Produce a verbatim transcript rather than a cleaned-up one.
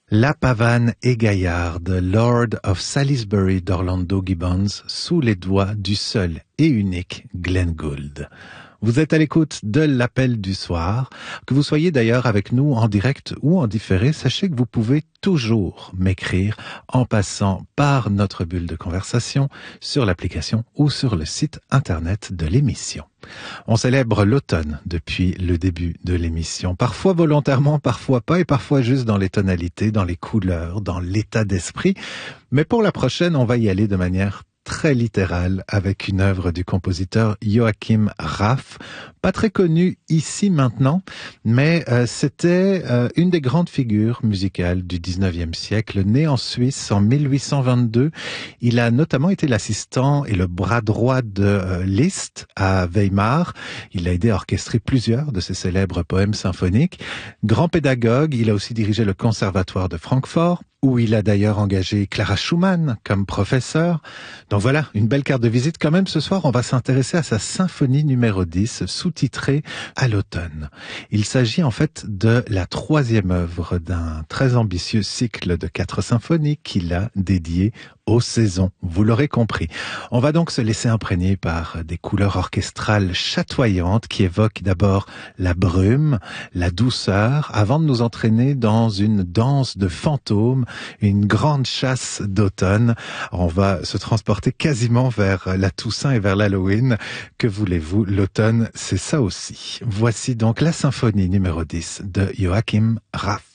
La pavane et gaillarde, Lord of Salisbury d'Orlando Gibbons, sous les doigts du seul et unique Glenn Gould. Vous êtes à l'écoute de l'appel du soir. Que vous soyez d'ailleurs avec nous en direct ou en différé, sachez que vous pouvez toujours m'écrire en passant par notre bulle de conversation sur l'application ou sur le site internet de l'émission. On célèbre l'automne depuis le début de l'émission, parfois volontairement, parfois pas, et parfois juste dans les tonalités, dans les couleurs, dans l'état d'esprit. Mais pour la prochaine, on va y aller de manière très littérale avec une œuvre du compositeur Joachim Raff, pas très connu ici maintenant, mais euh, c'était euh, une des grandes figures musicales du dix-neuvième siècle, né en Suisse en mille huit cent vingt-deux. Il a notamment été l'assistant et le bras droit de euh, Liszt à Weimar. Il a aidé à orchestrer plusieurs de ses célèbres poèmes symphoniques. Grand pédagogue, il a aussi dirigé le conservatoire de Francfort, où il a d'ailleurs engagé Clara Schumann comme professeur. Donc voilà, une belle carte de visite quand même. Ce soir, on va s'intéresser à sa symphonie numéro dix, sous-titrée à l'automne. Il s'agit en fait de la troisième œuvre d'un très ambitieux cycle de quatre symphonies qu'il a dédié aux saisons, vous l'aurez compris. On va donc se laisser imprégner par des couleurs orchestrales chatoyantes qui évoquent d'abord la brume, la douceur, avant de nous entraîner dans une danse de fantômes, une grande chasse d'automne. On va se transporter quasiment vers la Toussaint et vers l'Halloween. Que voulez-vous, l'automne, c'est ça aussi. Voici donc la symphonie numéro dix de Joachim Raff.